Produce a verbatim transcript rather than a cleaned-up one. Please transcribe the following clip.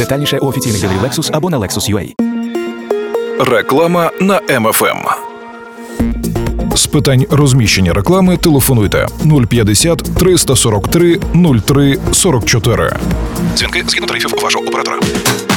Детальніше у офіційних дилерів Lexus або на Lexus точка ю а. Реклама на Ем Еф Ем. З питань розміщення реклами телефонуйте нуль п'ятдесят триста сорок три нуль три сорок чотири. Дзвінки згідно тарифів вашого оператора.